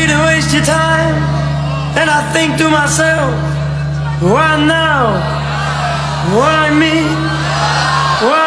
afraid to waste your time. And I think to myself, why now? Why me? Why